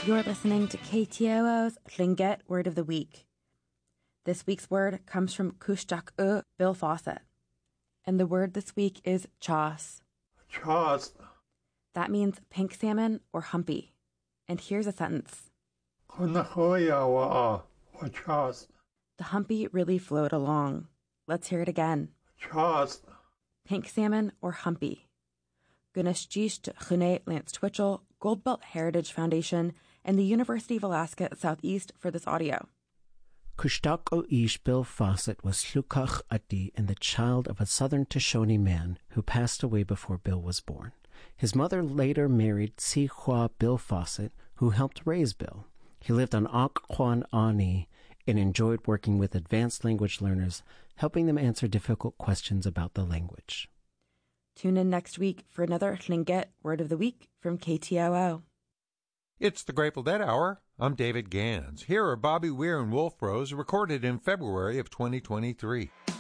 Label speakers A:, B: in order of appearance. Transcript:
A: You're listening to KTOO's Tlingit Word of the Week. This week's word comes from Cúisteach Bill Fawcett. And the word this week is chas.
B: Chas.
A: That means pink salmon or humpy. And here's a sentence.
B: The
A: humpy really flowed along. Let's hear it again.
B: Chas.
A: Pink salmon or humpy. Gunashjish Chune Lance Twitchell, Goldbelt Heritage Foundation, and the University of Alaska Southeast for this audio.
C: Cúisteach Ó Bill Fawcett was Llúcach Ati and the child of a southern Shoshone man who passed away before Bill was born. His mother later married Sihua Bill Fawcett, who helped raise Bill. He lived on Occoquan Ani and enjoyed working with advanced language learners, helping them answer difficult questions about the language.
A: Tune in next week for another Tlingit Word of the Week from KTOO.
D: It's the Grateful Dead Hour. I'm David Gans. Here are Bobby Weir and Wolf Rose, recorded in February of 2023.